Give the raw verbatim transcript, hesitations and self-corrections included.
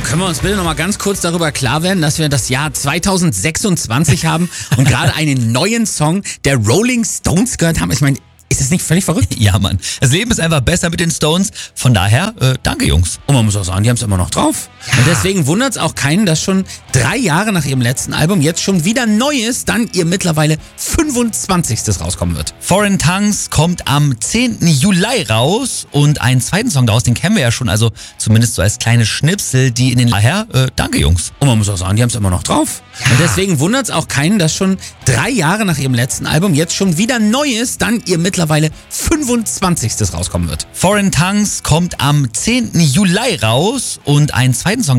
Können wir uns bitte noch mal ganz kurz darüber klar werden, dass wir das Jahr zweitausendsechsundzwanzig haben und gerade einen neuen Song der Rolling Stones gehört haben? Ich meine, ist das nicht völlig verrückt? Ja, Mann. Das Leben ist einfach besser mit den Stones. Von daher, äh, danke, Jungs. Und man muss auch sagen, die haben es immer noch drauf. Ja. Und deswegen wundert es auch keinen, dass schon drei Jahre nach ihrem letzten Album jetzt schon wieder neu ist, dann ihr mittlerweile fünfundzwanzigstes rauskommen wird. Foreign Tongues kommt am zehnten Juli raus und einen zweiten Song daraus, den kennen wir ja schon, also zumindest so als kleine Schnipsel, die in den... Daher, äh, danke, Jungs. Und man muss auch sagen, die haben es immer noch drauf. Ja. Und deswegen wundert es auch keinen, dass schon drei Jahre nach ihrem letzten Album jetzt schon wieder neu ist, dann ihr mittlerweile fünfundzwanzigstes rauskommen wird. Foreign Tongues kommt am zehnten Juli raus und einen zweiten Song